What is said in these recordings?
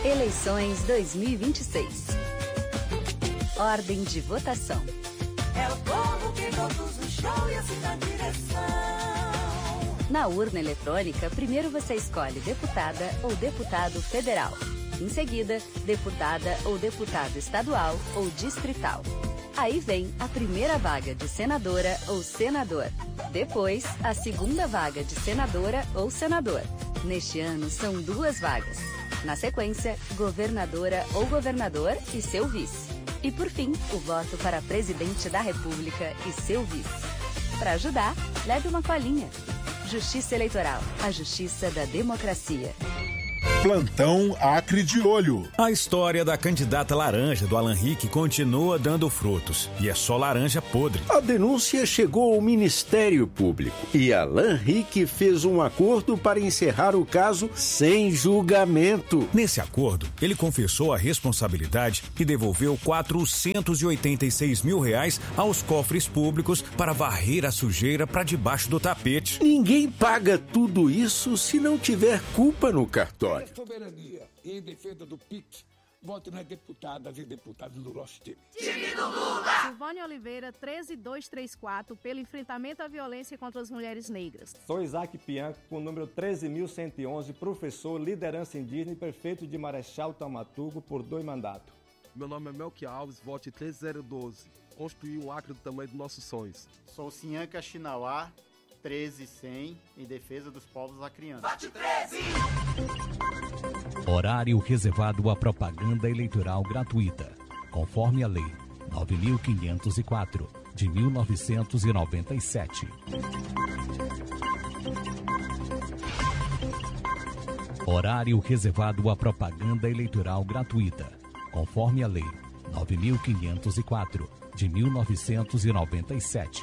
Eleições 2026. Ordem de votação. É o povo que conduz o show e assina a direção. Na urna eletrônica, primeiro você escolhe deputada ou deputado federal. Em seguida, deputada ou deputado estadual ou distrital. Aí vem a primeira vaga de senadora ou senador. Depois, a segunda vaga de senadora ou senador. Neste ano, são 2 vagas. Na sequência, governadora ou governador e seu vice. E por fim, o voto para presidente da República e seu vice. Para ajudar, leve uma colinha. Justiça Eleitoral, a justiça da democracia. Plantão Acre de Olho. A história da candidata laranja do Alan Rick continua dando frutos. E é só laranja podre. A denúncia chegou ao Ministério Público. E Alan Rick fez um acordo para encerrar o caso sem julgamento. Nesse acordo, ele confessou a responsabilidade e devolveu R$486 mil aos cofres públicos para varrer a sujeira para debaixo do tapete. Ninguém paga tudo isso se não tiver culpa no cartório. Soberania e em defesa do PIC, vote nas deputadas e deputados do nosso time. Time do Lula! Silvânia Oliveira, 13234, pelo enfrentamento à violência contra as mulheres negras. Sou Isaac Pianco, com o número 13.111, professor, liderança indígena e prefeito de Marechal Tamatugo por 2 mandatos. Meu nome é Melqui Alves, vote 13012. Construir um Acre do tamanho dos nossos sonhos. Sou Sinhanca Xinauá, 13100, em defesa dos povos acrianos. Vote 13! Horário reservado à propaganda eleitoral gratuita, conforme a Lei 9.504, de 1997. Horário reservado à propaganda eleitoral gratuita, conforme a Lei 9.504, de 1997.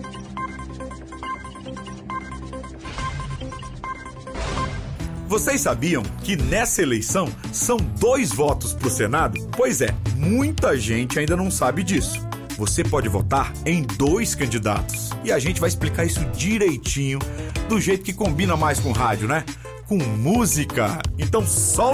Vocês sabiam que nessa eleição são 2 votos para o Senado? Pois é, muita gente ainda não sabe disso. Você pode votar em 2 candidatos. E a gente vai explicar isso direitinho, do jeito que combina mais com rádio, né? Com música. Então solta